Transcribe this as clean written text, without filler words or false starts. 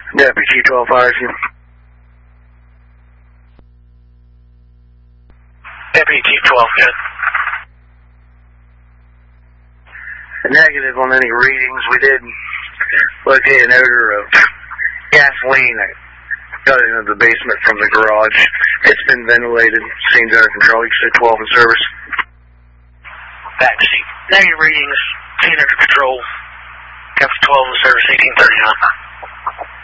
Deputy 12 fires you. Deputy 12, good. Negative on any readings. We did locate an odor of gasoline that got into the basement from the garage. It's been ventilated. Scene's under control. You can say 12 in service. Backseat. Negative readings. Scene under control. Captain 12 in service, 1839.